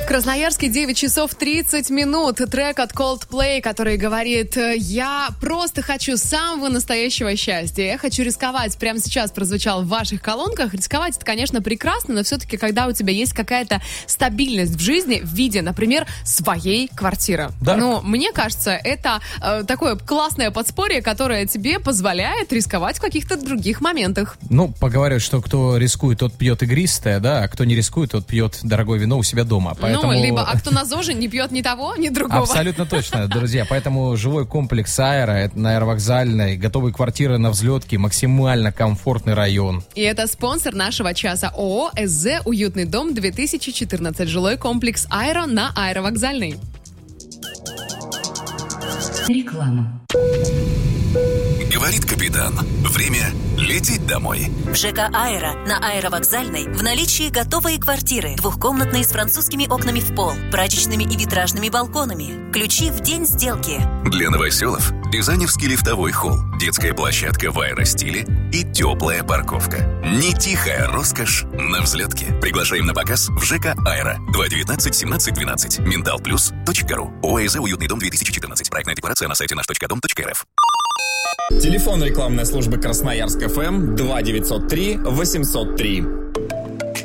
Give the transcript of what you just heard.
В Красноярске 9 часов 30 минут. Трек от Coldplay, который говорит: я просто хочу самого настоящего счастья. Я хочу рисковать. Прямо сейчас прозвучал в ваших колонках. Рисковать — это, конечно, прекрасно, но все-таки, когда у тебя есть какая-то стабильность в жизни в виде, например, своей квартиры. Да. Ну, мне кажется, это такое классное подспорье, которое тебе позволяет рисковать в каких-то других моментах. Ну, поговорят, что кто рискует, тот пьет игристое, да, а кто не рискует, тот пьет дорогое вино у себя дома. Поэтому... Ну, либо кто на ЗОЖе не пьет ни того, ни другого. Абсолютно точно, друзья. Поэтому жилой комплекс «Аэро» на Аэровокзальной, готовые квартиры на взлетке, максимально комфортный район. И это спонсор нашего часа — ООО «СЗ Уютный дом 2014». Жилой комплекс «Аэро» на Аэровокзальной. Реклама. Говорит капитан. Время лететь домой. В ЖК «Аэро» на Аэровокзальной в наличии готовые квартиры. Двухкомнатные с французскими окнами в пол, прачечными и витражными балконами. Ключи в день сделки. Для новоселов дизайнерский лифтовой холл, детская площадка в аэростиле и теплая парковка. Не тихая роскошь на взлетке. Приглашаем на показ в ЖК «Аэро». 219-17-12. Mentalplus.ru. ОАЗ «Уютный дом 2014». Проектная декларация на сайте наш.дом.рф. Телефон рекламной службы Красноярск ФМ 2903 803.